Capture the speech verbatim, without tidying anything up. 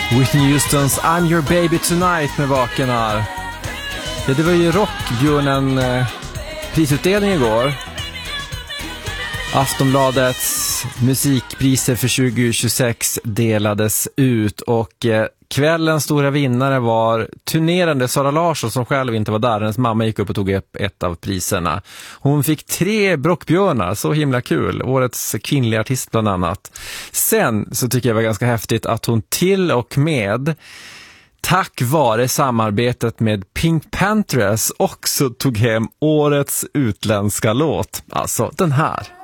Whitney Houstons I'm your baby tonight med vaken här. Ja, det var ju Rockbjörnen eh, prisutdelning igår. Aftonbladets musikpriser för tjugo tjugosex delades ut och eh, kvällens stora vinnare var turnerande Sara Larsson som själv inte var där. Hennes mamma gick upp och tog upp ett av priserna. Hon fick tre Brockbjörnar, så himla kul. Årets kvinnliga artist bland annat. Sen så tycker jag det var ganska häftigt att hon till och med tack vare samarbetet med Pink Panthers också tog hem årets utländska låt. Alltså den här.